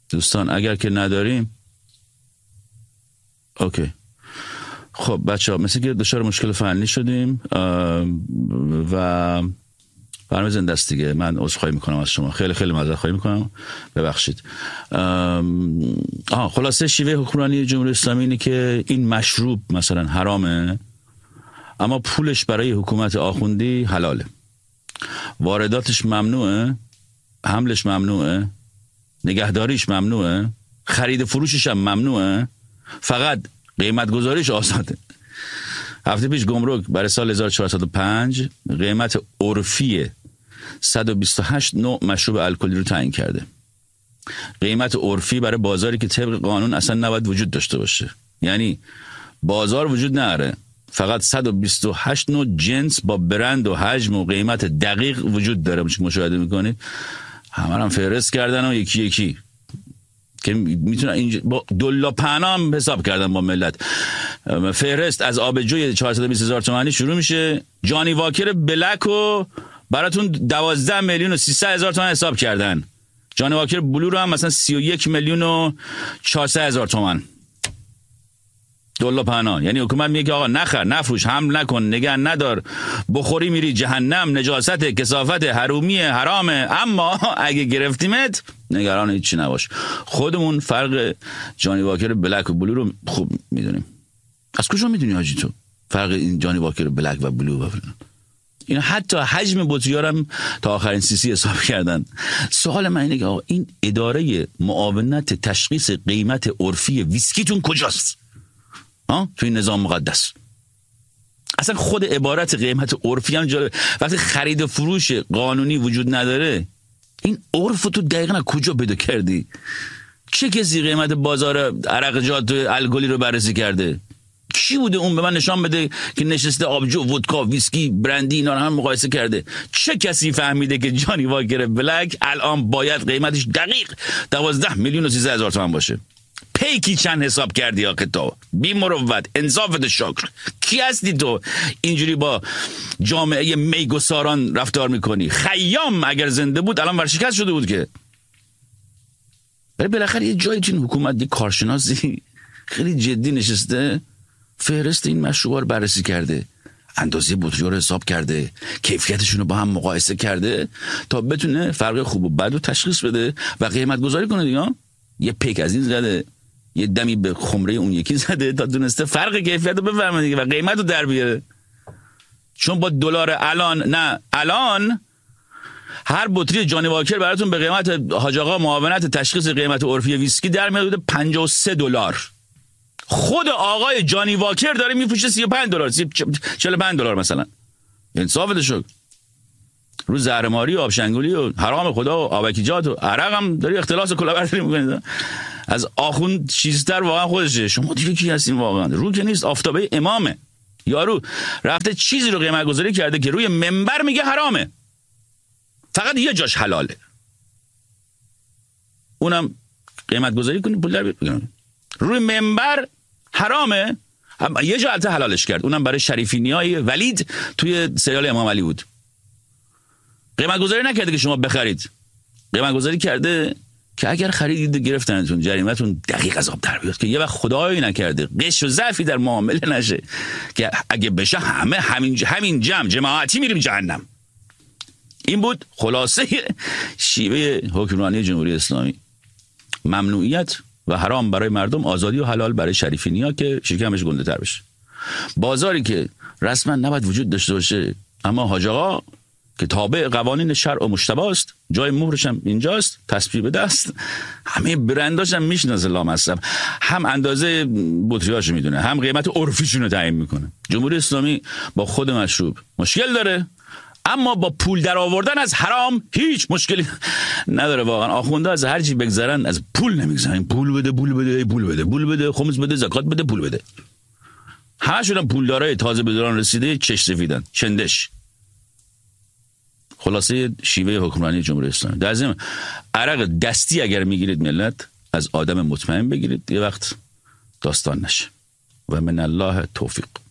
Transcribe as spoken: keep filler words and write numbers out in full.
دوستان اگر که نداریم اوکی. خب بچه ها مثل که دچار مشکل فنی شدیم و برنامه زنده است دیگه. من عذرخواهی میکنم از شما، خیلی خیلی معذرت خواهی میکنم، ببخشید. آها خلاصه شیوه حکمرانی جمهوری اسلامی اینه که این مشروب مثلا حرامه اما پولش برای حکومت آخوندی حلاله، وارداتش ممنوعه، حملش ممنوعه، نگهداریش ممنوعه، خرید فروشش هم ممنوعه، فقط قیمت گذاریش آزاده. هفته پیش گمرک برای سال هزار و چهارصد و پنج قیمت عرفی صد و بیست و هشت نوع مشروب الکلی رو تعیین کرده. قیمت عرفی برای بازاری که طبق قانون اصلا نباید وجود داشته باشه، یعنی بازار وجود نداره، فقط صد و بیست و هشت نوع جنس با برند و حجم و قیمت دقیق وجود داره. مشاهده میکنید همه هم فهرست کردن و یکی یکی که میتونن اینجا با دلا پنام حساب کردن با ملت. فهرست از آبجوی چهارصد و بیست هزار تومانی شروع میشه، جانی واکر بلک و براتون دوازده میلیون و سیصد هزار تومان حساب کردن، جانی واکر بلو رو هم مثلا سی و یک میلیون و چهارصد هزار تومان. دلا پناه. یعنی حکومت میگه آقا نخر، نفروش، حمل نکن، نگه ندار، بخوری میری جهنم، نجاست، کثافت، حرومیه، حرامه، اما اگه گرفتیمت نگران هیچی نباش. خودمون فرق جانی واکر بلک و بلو رو خوب میدونیم. از کجا میدونی حاجی تو فرق این جانی واکر بلک و بلو و فلان؟ این حتی حجم بطری‌ها هم تا آخرین سیسی حساب کردن. سوال من اینه که آقا این اداره معاونت تشخیص قیمت عرفی ویسکیتون کجاست؟ ها تو این نظام مقدس اصلا خود عبارت قیمت عرفی هم جالب. وقتی خرید و فروش قانونی وجود نداره، این عرف تو دقیقاً کجا پیدا کردی؟ چه کسی قیمت بازار عرقجات الکلی رو بررسی کرده؟ کی بوده اون به من نشان بده که نشسته آبجو، ودکا، ویسکی، برندی اینا رو هم مقایسه کرده؟ چه کسی فهمیده که جانی واکر بلک الان باید قیمتش دقیق دوازده میلیون و سیصد هزار تومان باشه؟ پیکی چند حساب کردی یا که تو بی مروت، انصافت شکر. کی هستی تو اینجوری با جامعه میگساران رفتار میکنی؟ خیام اگر زنده بود الان ورشکست شده بود که. ولی بالاخره یه جایی تو حکومت دی کارشناسی خیلی جدی نشسته، فهرست این مشروبا رو بررسی کرده، اندازه بطری‌ها رو حساب کرده، کیفیتشون رو با هم مقایسه کرده تا بتونه فرق خوب و بد رو تشخیص بده و قیمت گذاری کنه دیگه. یه پیک از این زده، یه دمی به خمره اون یکی زده تا دونسته فرق کیفیت رو بفهمه دیگه و قیمت رو در بیاره. چون با دلار الان، نه الان هر بطری جانی واکر براتون به قیمت حاج آقا معاونت تشخیص قیمت عرفی ویسکی در میاد حدود پنجاه و سه دلار. خود آقای جانی واکر داره میفروشه سی و پنج دلار، چهل و پنج دلار مثلا. انصافت شو. رو زهرماری و آبشنگولی و حرام خدا و آبکیجات و عرق هم داری اختلاس کلاهبرداری میکنید. از آخوند چیزتر واقعا خودشه. شما دیگه کی هستین واقعا؟ رو که نیست، آفتابه امامه. یارو رفته چیزی رو قیمت گذاری کرده که روی منبر میگه حرامه، فقط یه جاش حلاله، اونم قیمت گذاری کنی پول در بیار. روی منبر حرامه، یه جا البته حلالش کرد، اونم برای شریفینیای ولید توی سریال امام علی بود. قیمت گذاری نکرده که شما بخرید، قیمت گذاری کرده که اگر خریدید گرفتنتون جریمتون دقیق از آب در بیاد، که یه وقت خدایی نکرده غش و ضعفی در معامله نشه که اگه بشه همه همین همین جمع جماعتی میریم جهنم. این بود خلاصه شیوه حکمرانی جمهوری اسلامی. ممنوعیت و حرام برای مردم، آزادی و حلال برای شریفینیا که شکمش گنده تر بشه. بازاری که رسما نباید وجود داشته باشه اما حاج آقا که تابع قوانین شرع و مجتبی است، جای مهرش هم اینجاست، تسبیح به دست، همه برنداش هم میشناسه لامصب، هم اندازه بطریاشو میدونه، هم قیمت عرفیشون رو تعیین میکنه. جمهوری اسلامی با خود مشروب مشکل داره اما با پول در آوردن از حرام هیچ مشکلی نداره. واقعا آخونده از هر چی بگذرن از پول نمیگذرن. پول بده، پول بده، پول بده، پول بده، خمس بده، زکات بده، پول بده. همشون هم پولدارای تازه به دوران رسیده چش سفیدن، چندش. خلاصه شیوه حکمرانی جمهوری اسلامی. در ضمن عرق دستی اگر میگیرید ملت، از آدم مطمئن بگیرید، یه وقت داستان نشه. و من الله توفیق.